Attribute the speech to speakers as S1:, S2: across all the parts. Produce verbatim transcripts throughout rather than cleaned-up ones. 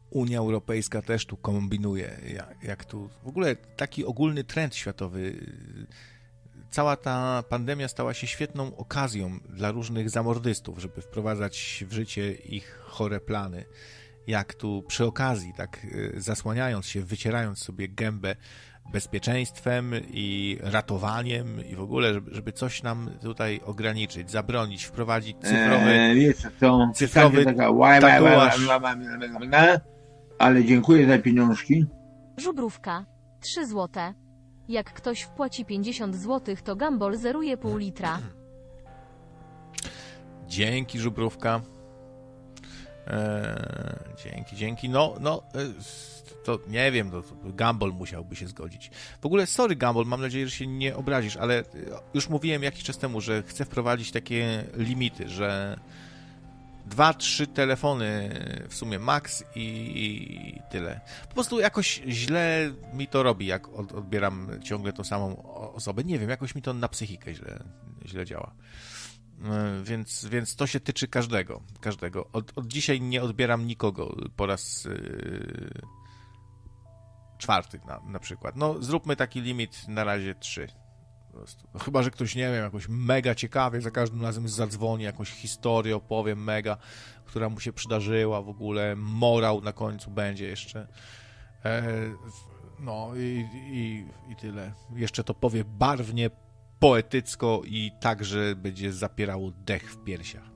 S1: Unia Europejska też tu kombinuje, jak, jak tu w ogóle taki ogólny trend światowy. Cała ta pandemia stała się świetną okazją dla różnych zamordystów, żeby wprowadzać w życie ich chore plany. Jak tu przy okazji, tak zasłaniając się, wycierając sobie gębę bezpieczeństwem i ratowaniem i w ogóle, żeby, żeby coś nam tutaj ograniczyć, zabronić, wprowadzić cyfrowy,
S2: eee, wiesz, to
S1: cyfrowy
S2: taka łaj, łaj, łaj, łaj, łaj, łaj, łaj, ale dziękuję za pieniążki.
S3: Żubrówka. trzy złote. Jak ktoś wpłaci pięćdziesiąt złotych, to Gumball zeruje pół litra.
S1: Dzięki, Żubrówka. Eee, dzięki, dzięki. No, no, to nie wiem, to, to Gumball musiałby się zgodzić. W ogóle, sorry Gumball, mam nadzieję, że się nie obrazisz, ale już mówiłem jakiś czas temu, że chcę wprowadzić takie limity, że dwa, trzy telefony w sumie max i, i tyle. Po prostu jakoś źle mi to robi, jak od, odbieram ciągle tą samą osobę. Nie wiem, jakoś mi to na psychikę źle, źle działa. Więc, więc to się tyczy każdego. każdego. Od, od dzisiaj nie odbieram nikogo po raz yy, czwarty na, na przykład. No, zróbmy taki limit na razie trzy. No, chyba, że ktoś, nie wiem, jakoś mega ciekawie za każdym razem zadzwoni, jakąś historię opowie mega, która mu się przydarzyła w ogóle, morał na końcu będzie jeszcze. E, no i, i, i tyle. Jeszcze to powie barwnie, poetycko i tak, że będzie zapierało dech w piersiach.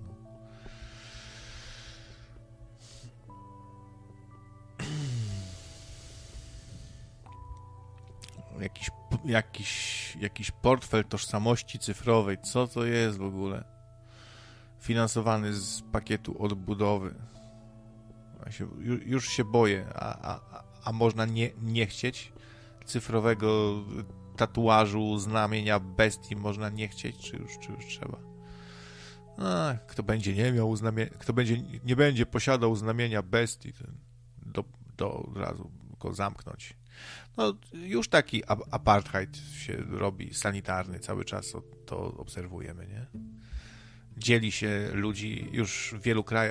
S1: Jakiś, jakiś, jakiś portfel tożsamości cyfrowej. Co to jest w ogóle? Finansowany z pakietu odbudowy. Ja się, już, już się boję. A, a, a można nie, nie chcieć cyfrowego tatuażu, znamienia bestii? Można nie chcieć, czy już, czy już trzeba? A, kto będzie nie miał znamie... kto będzie, nie będzie posiadał znamienia bestii, to do, do od razu go zamknąć. No, już taki apartheid się robi sanitarny, cały czas to obserwujemy, nie? Dzieli się ludzi już w wielu krajach.